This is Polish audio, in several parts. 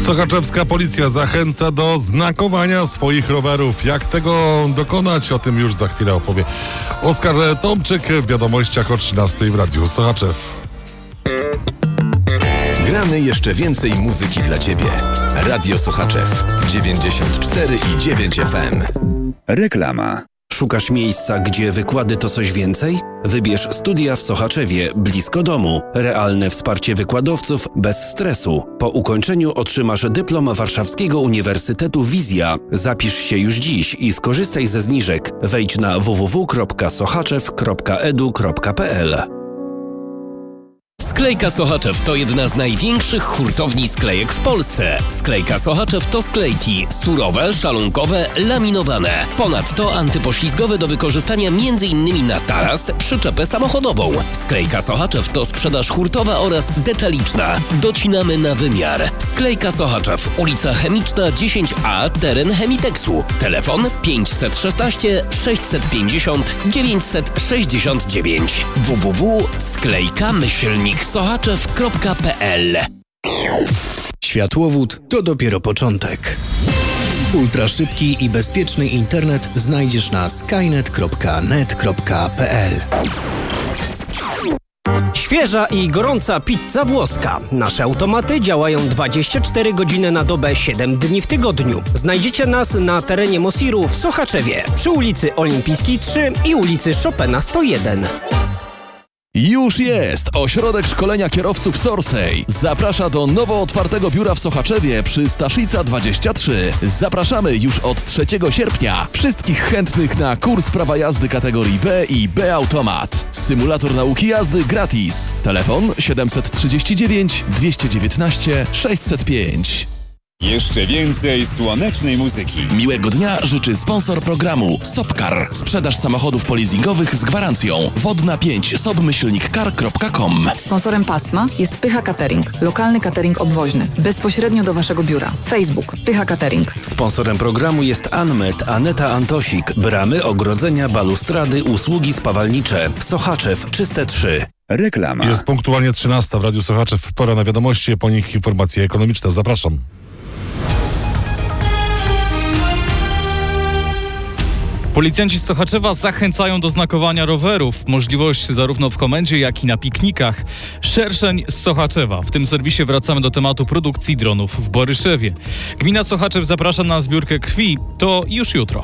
Sochaczewska policja zachęca do znakowania swoich rowerów. Jak tego dokonać? O tym już za chwilę opowie Oskar Tomczyk w wiadomościach o 13 w Radiu Sochaczew. Gramy jeszcze więcej muzyki dla Ciebie. Radio Sochaczew 94,9 FM. Reklama. Szukasz miejsca, gdzie wykłady to coś więcej? Wybierz studia w Sochaczewie, blisko domu. Realne wsparcie wykładowców bez stresu. Po ukończeniu otrzymasz dyplom Warszawskiego Uniwersytetu Wizja. Zapisz się już dziś i skorzystaj ze zniżek. Wejdź na www.sochaczew.edu.pl. Sklejka Sochaczew to jedna z największych hurtowni sklejek w Polsce. Sklejka Sochaczew to sklejki surowe, szalunkowe, laminowane. Ponadto antypoślizgowe do wykorzystania m.in. na taras, przyczepę samochodową. Sklejka Sochaczew to sprzedaż hurtowa oraz detaliczna. Docinamy na wymiar. Sklejka Sochaczew, ulica Chemiczna 10A, teren Chemiteksu. Telefon 516 650 969. www.sklejka-sochaczew.pl. Światłowód to dopiero początek. Ultraszybki i bezpieczny internet znajdziesz na skynet.net.pl. Świeża i gorąca pizza włoska. Nasze automaty działają 24 godziny na dobę, 7 dni w tygodniu. Znajdziecie nas na terenie Mosiru w Sochaczewie, przy ulicy Olimpijskiej 3 i ulicy Chopina 101. Już jest! Ośrodek Szkolenia Kierowców Sorsej zaprasza do nowo otwartego biura w Sochaczewie przy Staszica 23. Zapraszamy już od 3 sierpnia. Wszystkich chętnych na kurs prawa jazdy kategorii B i B Automat. Symulator nauki jazdy gratis. Telefon 739 219 605. Jeszcze więcej słonecznej muzyki. Miłego dnia życzy sponsor programu Sopcar. Sprzedaż samochodów polizingowych z gwarancją. Wodna 5 sob-car.com. Sponsorem pasma jest Pycha Catering. Lokalny catering obwoźny. Bezpośrednio do Waszego biura. Facebook Pycha Catering. Sponsorem programu jest Anmet, Aneta Antosik. Bramy, ogrodzenia, balustrady, usługi spawalnicze. Sochaczew, Czyste 3. Reklama. Jest punktualnie 13 w Radiu Sochaczew. Pora na wiadomości, po nich informacje ekonomiczne. Zapraszam. Policjanci z Sochaczewa zachęcają do znakowania rowerów. Możliwość zarówno w komendzie, jak i na piknikach. Szerszeń z Sochaczewa. W tym serwisie wracamy do tematu produkcji dronów w Boryszewie. Gmina Sochaczew zaprasza na zbiórkę krwi. To już jutro.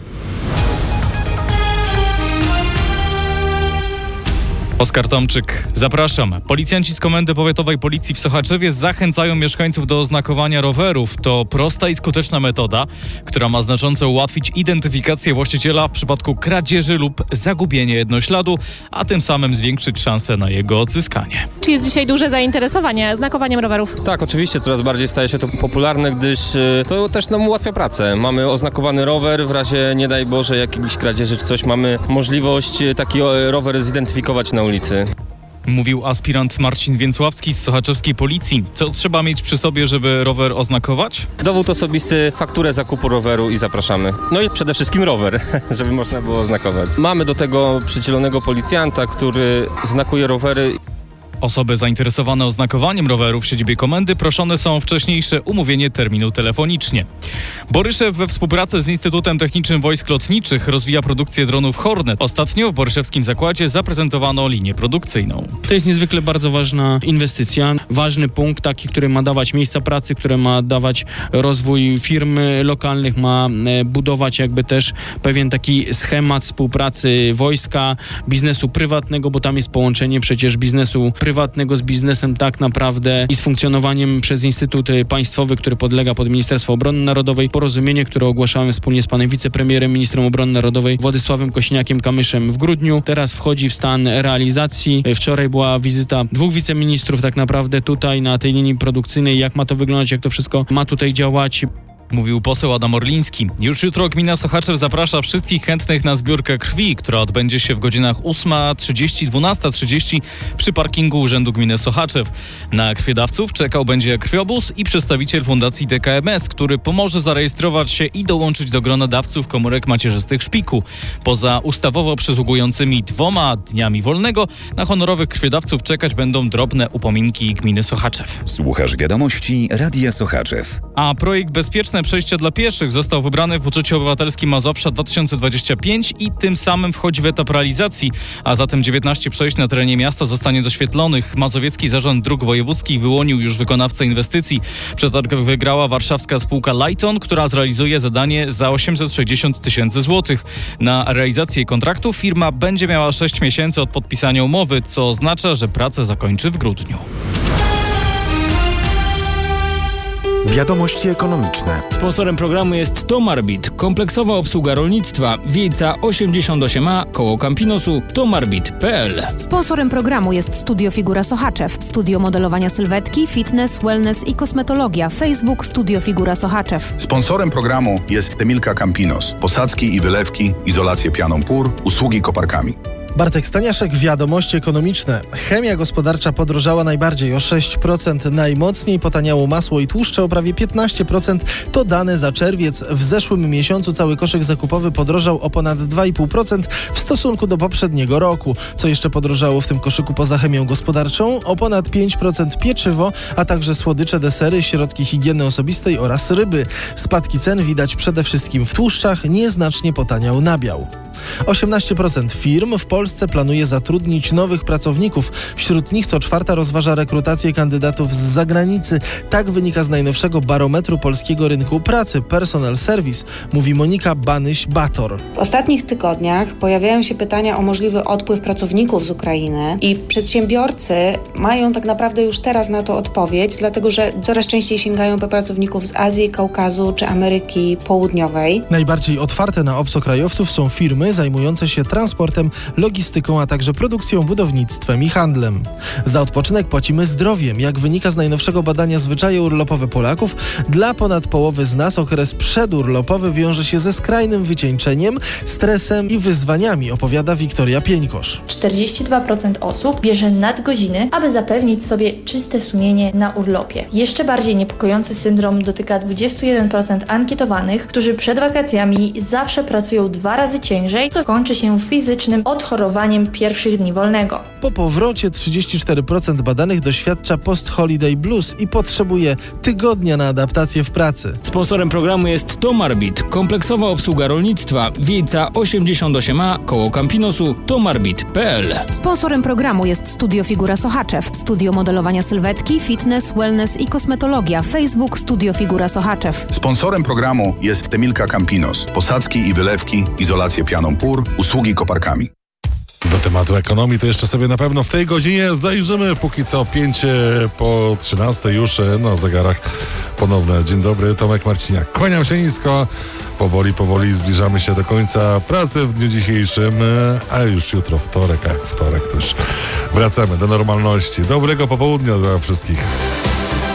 Oskar Tomczyk, zapraszam. Policjanci z Komendy Powiatowej Policji w Sochaczewie zachęcają mieszkańców do oznakowania rowerów. To prosta i skuteczna metoda, która ma znacząco ułatwić identyfikację właściciela w przypadku kradzieży lub zagubienia jednośladu, a tym samym zwiększyć szanse na jego odzyskanie. Czy jest dzisiaj duże zainteresowanie znakowaniem rowerów? Tak, oczywiście, coraz bardziej staje się to popularne, gdyż to też nam ułatwia pracę. Mamy oznakowany rower, w razie nie daj Boże jakiejś kradzieży czy coś, mamy możliwość taki rower zidentyfikować na ulicy. Mówił aspirant Marcin Więcławski z sochaczewskiej policji. Co trzeba mieć przy sobie, żeby rower oznakować? Dowód osobisty, fakturę zakupu roweru i zapraszamy. No i przede wszystkim rower, żeby można było oznakować. Mamy do tego przydzielonego policjanta, który znakuje rowery. Osoby zainteresowane oznakowaniem rowerów w siedzibie komendy proszone są o wcześniejsze umówienie terminu telefonicznie. Boryszew we współpracy z Instytutem Technicznym Wojsk Lotniczych rozwija produkcję dronów Hornet. Ostatnio w boryszewskim zakładzie zaprezentowano linię produkcyjną. To jest niezwykle bardzo ważna inwestycja, ważny punkt taki, który ma dawać miejsca pracy, który ma dawać rozwój firm lokalnych, ma budować jakby też pewien taki schemat współpracy wojska, biznesu prywatnego, bo tam jest połączenie przecież biznesu prywatnego z biznesem tak naprawdę i z funkcjonowaniem przez Instytut Państwowy, który podlega pod Ministerstwo Obrony Narodowej. Porozumienie, które ogłaszałem wspólnie z panem wicepremierem, ministrem obrony narodowej Władysławem Kosiniakiem-Kamyszem w grudniu. Teraz wchodzi w stan realizacji. Wczoraj była wizyta 2 wiceministrów tak naprawdę tutaj na tej linii produkcyjnej. Jak ma to wyglądać, jak to wszystko ma tutaj działać. mówił poseł Adam Orliński. Już jutro gmina Sochaczew zaprasza wszystkich chętnych na zbiórkę krwi, która odbędzie się w godzinach 8:30, 12:30 przy parkingu Urzędu Gminy Sochaczew. Na krwiodawców czekał będzie krwiobóz i przedstawiciel Fundacji DKMS, który pomoże zarejestrować się i dołączyć do grona dawców komórek macierzystych szpiku. Poza ustawowo przysługującymi 2 dniami wolnego, na honorowych krwiodawców czekać będą drobne upominki gminy Sochaczew. Słuchasz wiadomości Radia Sochaczew. A projekt Bezpieczne przejście dla pieszych został wybrany w budżecie obywatelskim Mazowsza 2025 i tym samym wchodzi w etap realizacji, a zatem 19 przejść na terenie miasta zostanie doświetlonych. Mazowiecki Zarząd Dróg Wojewódzkich wyłonił już wykonawcę inwestycji. Przetarg wygrała warszawska spółka Lighton, która zrealizuje zadanie za 860 tysięcy złotych. Na realizację kontraktu firma będzie miała 6 miesięcy od podpisania umowy, co oznacza, że pracę zakończy w grudniu. Wiadomości ekonomiczne. Sponsorem programu jest Tomarbit, kompleksowa obsługa rolnictwa, Wiejca 88A, koło Campinosu, tomarbit.pl. Sponsorem programu jest Studio Figura Sochaczew, studio modelowania sylwetki, fitness, wellness i kosmetologia. Facebook Studio Figura Sochaczew. Sponsorem programu jest Temilka Campinos, posadzki i wylewki, izolację pianą pór, usługi koparkami. Bartek Staniaszek, wiadomości ekonomiczne. Chemia gospodarcza podrożała najbardziej o 6%, najmocniej potaniało masło i tłuszcze o prawie 15%. To dane za czerwiec. W zeszłym miesiącu cały koszyk zakupowy podrożał o ponad 2,5% w stosunku do poprzedniego roku. Co jeszcze podrożało w tym koszyku poza chemią gospodarczą? O ponad 5% pieczywo, a także słodycze, desery, środki higieny osobistej oraz ryby. Spadki cen widać przede wszystkim w tłuszczach, nieznacznie potaniał nabiał. 18% firm w Polsce planuje zatrudnić nowych pracowników. Wśród nich co czwarta rozważa rekrutację kandydatów z zagranicy. Tak wynika z najnowszego barometru polskiego rynku pracy Personal Service, mówi Monika Banyś-Bator. W ostatnich tygodniach pojawiają się pytania o możliwy odpływ pracowników z Ukrainy i przedsiębiorcy mają tak naprawdę już teraz na to odpowiedź, dlatego że coraz częściej sięgają po pracowników z Azji, Kaukazu czy Ameryki Południowej. Najbardziej otwarte na obcokrajowców są firmy zajmujące się transportem, logistyką, a także produkcją, budownictwem i handlem. Za odpoczynek płacimy zdrowiem. Jak wynika z najnowszego badania Zwyczaje urlopowe Polaków, dla ponad połowy z nas okres przedurlopowy wiąże się ze skrajnym wycieńczeniem, stresem i wyzwaniami, opowiada Wiktoria Pieńkosz. 42% osób bierze nadgodziny, aby zapewnić sobie czyste sumienie na urlopie. Jeszcze bardziej niepokojący syndrom dotyka 21% ankietowanych, którzy przed wakacjami zawsze pracują 2 razy ciężej, co kończy się fizycznym odchorowaniem pierwszych dni wolnego. Po powrocie 34% badanych doświadcza post-holiday blues i potrzebuje tygodnia na adaptację w pracy. Sponsorem programu jest Tomarbit, kompleksowa obsługa rolnictwa, Wiejca 88A, koło Campinosu, tomarbit.pl. Sponsorem programu jest Studio Figura Sochaczew, studio modelowania sylwetki, fitness, wellness i kosmetologia. Facebook Studio Figura Sochaczew. Sponsorem programu jest Temilka Campinos, posadzki i wylewki, izolację pianą pór, usługi koparkami. Do tematu ekonomii to jeszcze sobie na pewno w tej godzinie zajrzymy. Póki co 5:55 już na zegarach ponowne. Dzień dobry, Tomek Marciniak. Kłaniam się nisko. Powoli zbliżamy się do końca pracy w dniu dzisiejszym, a już jutro wtorek to już wracamy do normalności. Dobrego popołudnia dla wszystkich.